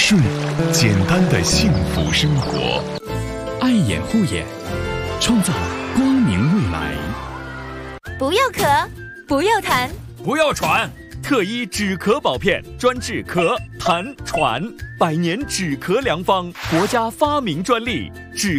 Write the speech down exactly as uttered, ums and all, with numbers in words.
顺，简单的幸福生活。 爱眼护眼，创造光明未来。 不要咳，不要痰， 不要喘。特医止咳宝片，专治咳、痰、喘，百年止咳良方，国家发明专利，止